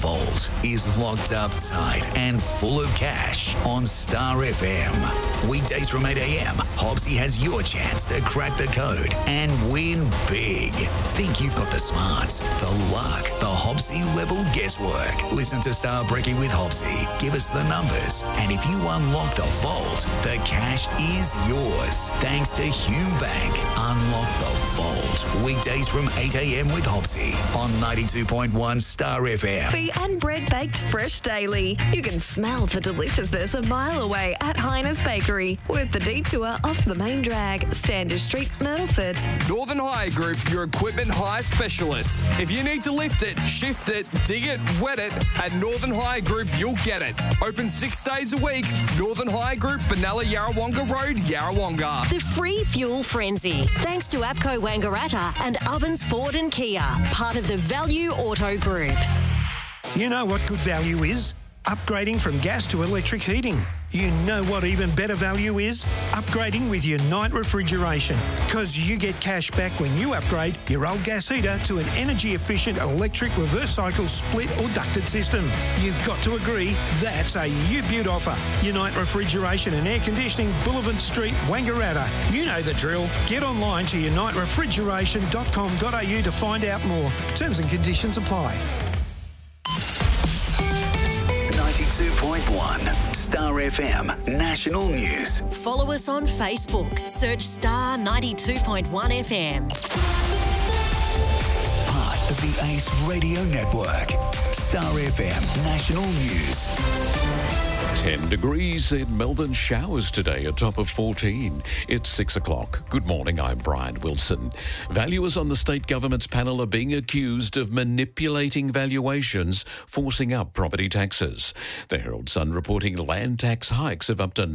vault is locked up tight and full of cash on Star FM. Weekdays from 8 a.m, Hobbsy has your chance to crack the code and win big. Think you've got the smarts, the luck, the Hobbsy level guesswork? Listen to Star Brekkie with Hobbsy. Give us the numbers, and if you unlock the vault, the cash is yours. Thanks to Hume Bank. Unlock the vault. Weekdays from 8 a.m. with Hobbsy on 92.1 Star FM. Coffee and bread baked fresh daily. You can smell the deliciousness a mile away at Heiner's Bakery with the detour off the main drag, Standish Street, Myrtleford. Northern Hire Group, your equipment hire specialist. If you need to lift it, shift it, dig it, wet it, at Northern Hire Group, you'll get it. Open 6 days a week. Northern Hire Group, Benalla Yarrawonga Road, Yarrawonga. The free fuel frenzy, thanks to APCO Wangaratta and Ovens Ford and Kia, part of the Value Auto Group. You know what good value is? Upgrading from gas to electric heating. You know what even better value is? Upgrading with Unite Refrigeration. Because you get cash back when you upgrade your old gas heater to an energy-efficient electric reverse cycle split or ducted system. You've got to agree, that's a U-Beaut offer. Unite Refrigeration and Air Conditioning, Boulevard Street, Wangaratta. You know the drill. Get online to uniterefrigeration.com.au to find out more. Terms and conditions apply. 92.1 Star FM National News. Follow us on Facebook. Search Star 92.1 FM. Part of the Ace Radio Network. Star FM National News. 10 degrees in Melbourne, showers today, a top of 14. It's 6 o'clock. Good morning, I'm Brian Wilson. Valuers on the state government's panel are being accused of manipulating valuations, forcing up property taxes. The Herald Sun reporting land tax hikes of up to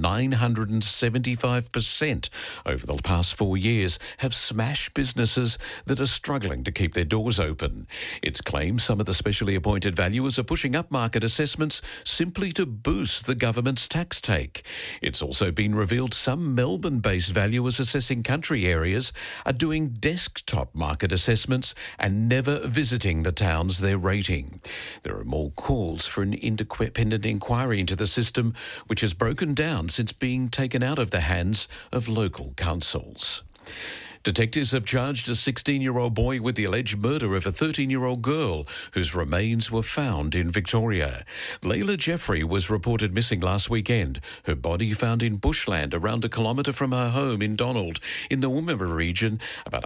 975% over the past 4 years have smashed businesses that are struggling to keep their doors open. It's claimed some of the specially appointed valuers are pushing up market assessments simply to boost the government's tax take. It's also been revealed some Melbourne-based valuers assessing country areas are doing desktop market assessments and never visiting the towns they're rating. There are more calls for an independent inquiry into the system, which has broken down since being taken out of the hands of local councils. Detectives have charged a 16-year-old boy with the alleged murder of a 13-year-old girl whose remains were found in Victoria. Layla Jeffrey was reported missing last weekend. Her body found in bushland around a kilometre from her home in Donald, in the Woomera region, about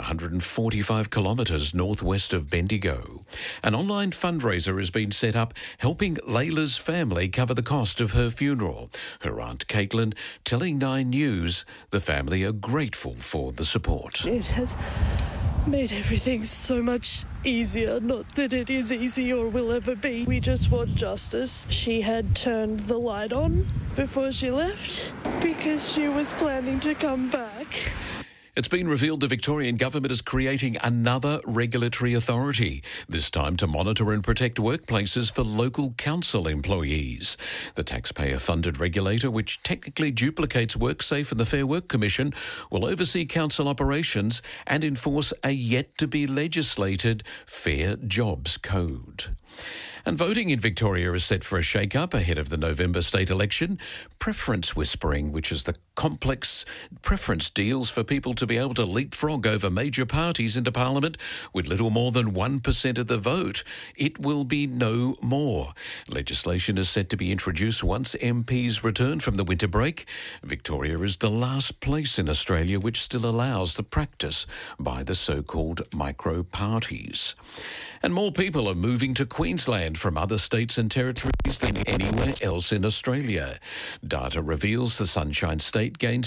145 kilometres northwest of Bendigo. An online fundraiser has been set up helping Layla's family cover the cost of her funeral. Her aunt Caitlin telling Nine News the family are grateful for the support. It has made everything so much easier. Not that it is easy or will ever be. We just want justice. She had turned the light on before she left because she was planning to come back. It's been revealed the Victorian government is creating another regulatory authority, this time to monitor and protect workplaces for local council employees. The taxpayer-funded regulator, which technically duplicates WorkSafe and the Fair Work Commission, will oversee council operations and enforce a yet-to-be-legislated Fair Jobs Code. And voting in Victoria is set for a shake-up ahead of the November state election. Preference whispering, which is the complex preference deals for people to be able to leapfrog over major parties into Parliament with little more than 1% of the vote. It will be no more. Legislation is set to be introduced once MPs return from the winter break. Victoria is the last place in Australia which still allows the practice by the so-called micro-parties. And more people are moving to Queensland from other states and territories than anywhere else in Australia. Data reveals the Sunshine State gained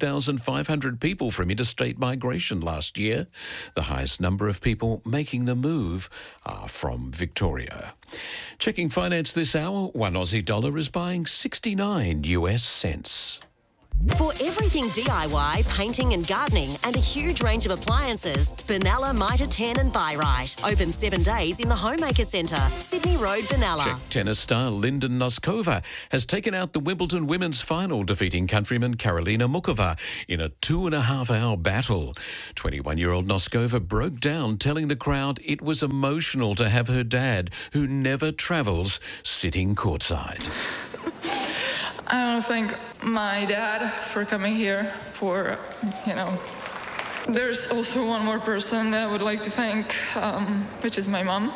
16,500 people from interstate migration last year. The highest number of people making the move are from Victoria. Checking finance this hour, one Aussie dollar is buying 69 US cents. For everything DIY, painting and gardening, and a huge range of appliances, Benalla, Mitre 10 and Buy Right. Open 7 days in the Homemaker Centre, Sydney Road, Benalla. Czech tennis star Linda Noskova has taken out the Wimbledon women's final, defeating countryman Karolina Mukova in a 2.5-hour battle. 21-year-old Noskova broke down, telling the crowd it was emotional to have her dad, who never travels, sitting courtside. I want to thank my dad for coming here, There's also one more person that I would like to thank, which is my mom.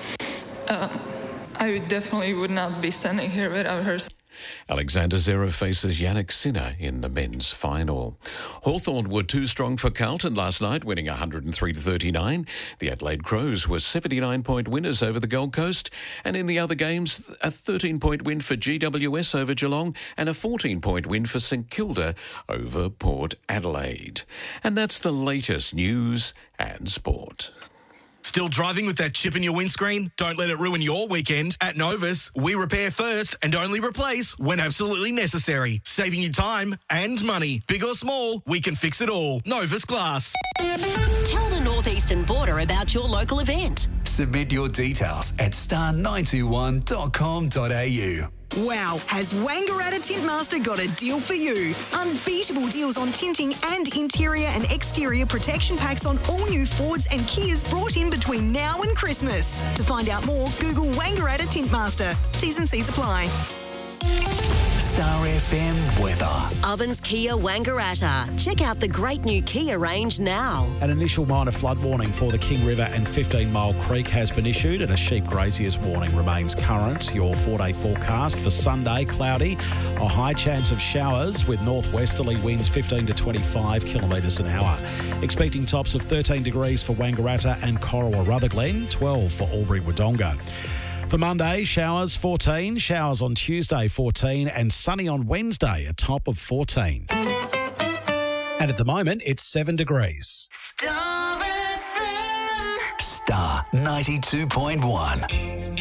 I definitely would not be standing here without her. Alexander Zverev faces Jannik Sinner in the men's final. Hawthorn were too strong for Carlton last night, winning 103-39. The Adelaide Crows were 79-point winners over the Gold Coast. And in the other games, a 13-point win for GWS over Geelong and a 14-point win for St Kilda over Port Adelaide. And that's the latest news and sport. Still driving with that chip in your windscreen? Don't let it ruin your weekend. At Novus, we repair first and only replace when absolutely necessary. Saving you time and money. Big or small, we can fix it all. Novus Glass. Tell the Northeastern Border about your local event. Submit your details at star921.com.au. Wow, has Wangaratta Tintmaster got a deal for you? Unbeatable deals on tinting and interior and exterior protection packs on all new Fords and Kias brought in between now and Christmas. To find out more, Google Wangaratta Tintmaster. T's and C's apply. Star FM weather. Ovens Kia Wangaratta. Check out the great new Kia range now. An initial minor flood warning for the King River and 15 Mile Creek has been issued, and a sheep grazier's warning remains current. Your 4-day forecast for Sunday: cloudy, a high chance of showers with northwesterly winds 15 to 25 kilometres an hour. Expecting tops of 13 degrees for Wangaratta and Corowa Rutherglen, 12 for Albury Wodonga. For Monday, showers 14, showers on Tuesday 14 and sunny on Wednesday, a top of 14. And at the moment, it's 7 degrees. Star FM. Star 92.1.